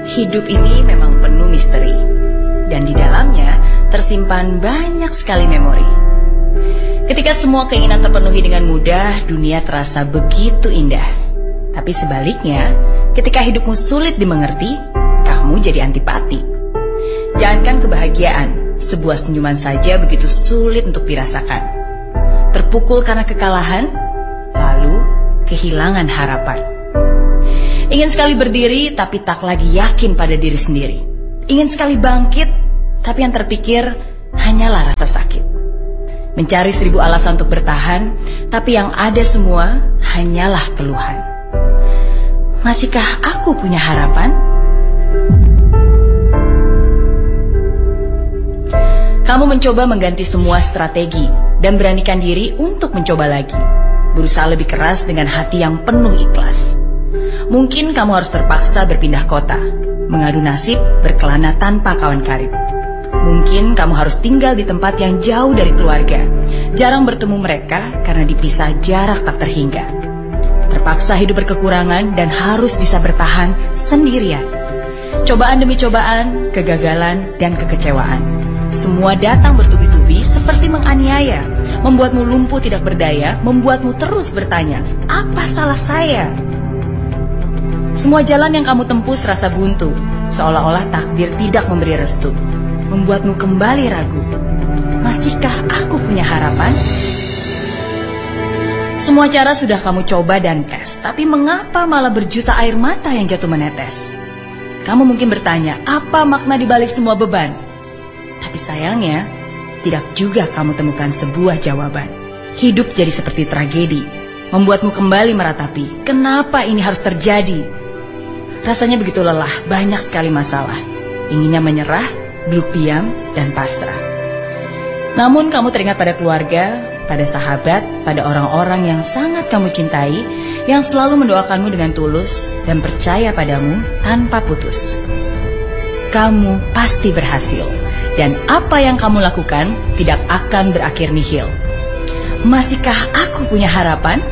Hidup ini memang penuh misteri, dan di dalamnya tersimpan banyak sekali memori. Ketika semua keinginan terpenuhi dengan mudah, dunia terasa begitu indah. Tapi sebaliknya, ketika hidupmu sulit dimengerti, kamu jadi antipati. Jangankan kebahagiaan, sebuah senyuman saja begitu sulit untuk dirasakan. Terpukul karena kekalahan, lalu kehilangan harapan. Ingin sekali berdiri, tapi tak lagi yakin pada diri sendiri. Ingin sekali bangkit, tapi yang terpikir hanyalah rasa sakit. Mencari 1000 alasan untuk bertahan, tapi yang ada semua hanyalah keluhan. Masihkah aku punya harapan? Kamu mencoba mengganti semua strategi dan beranikan diri untuk mencoba lagi. Berusaha lebih keras dengan hati yang penuh ikhlas. Mungkin kamu harus terpaksa berpindah kota, mengadu nasib berkelana tanpa kawan karib. Mungkin kamu harus tinggal di tempat yang jauh dari keluarga, jarang bertemu mereka karena dipisah jarak tak terhingga. Terpaksa hidup berkekurangan dan harus bisa bertahan sendirian. Cobaan demi cobaan, kegagalan dan kekecewaan. Semua datang bertubi-tubi seperti menganiaya, membuatmu lumpuh tidak berdaya, membuatmu terus bertanya, apa salah saya? Semua jalan yang kamu tempuh serasa buntu, seolah-olah takdir tidak memberi restu, membuatmu kembali ragu. Masihkah aku punya harapan? Semua cara sudah kamu coba dan tes, tapi mengapa malah berjuta air mata yang jatuh menetes? Kamu mungkin bertanya, apa makna dibalik semua beban? Tapi sayangnya, tidak juga kamu temukan sebuah jawaban. Hidup jadi seperti tragedi, membuatmu kembali meratapi, kenapa ini harus terjadi? Rasanya begitu lelah, banyak sekali masalah. Inginnya menyerah, duduk diam, dan pasrah. Namun kamu teringat pada keluarga, pada sahabat, pada orang-orang yang sangat kamu cintai, yang selalu mendoakanmu dengan tulus dan percaya padamu tanpa putus. Kamu pasti berhasil, dan apa yang kamu lakukan tidak akan berakhir nihil. Masihkah aku punya harapan?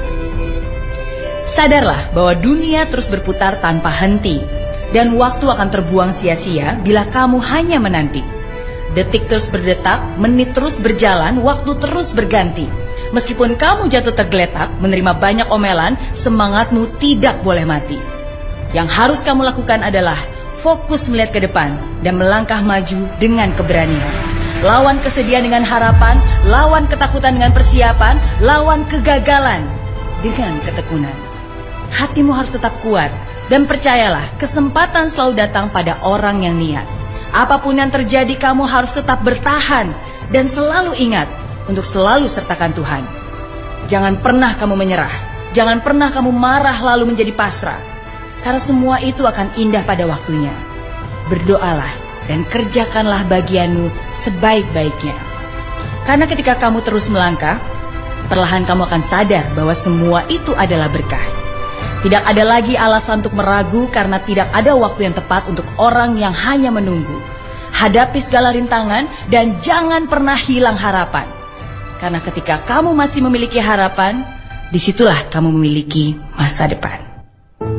Sadarlah bahwa dunia terus berputar tanpa henti, dan waktu akan terbuang sia-sia bila kamu hanya menanti. Detik terus berdetak, menit terus berjalan, waktu terus berganti. Meskipun kamu jatuh tergeletak, menerima banyak omelan, semangatmu tidak boleh mati. Yang harus kamu lakukan adalah fokus melihat ke depan dan melangkah maju dengan keberanian. Lawan kesedihan dengan harapan, lawan ketakutan dengan persiapan, lawan kegagalan dengan ketekunan. Hatimu harus tetap kuat, dan percayalah, kesempatan selalu datang pada orang yang niat. Apapun yang terjadi, kamu harus tetap bertahan, dan selalu ingat untuk selalu sertakan Tuhan. Jangan pernah kamu menyerah, jangan pernah kamu marah lalu menjadi pasrah, karena semua itu akan indah pada waktunya. Berdoalah dan kerjakanlah bagianmu sebaik-baiknya. Karena ketika kamu terus melangkah, perlahan kamu akan sadar bahwa semua itu adalah berkah. Tidak ada lagi alasan untuk meragu karena tidak ada waktu yang tepat untuk orang yang hanya menunggu. Hadapi segala rintangan dan jangan pernah hilang harapan. Karena ketika kamu masih memiliki harapan, disitulah kamu memiliki masa depan.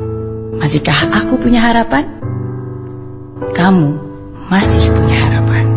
Masihkah aku punya harapan? Kamu masih punya harapan.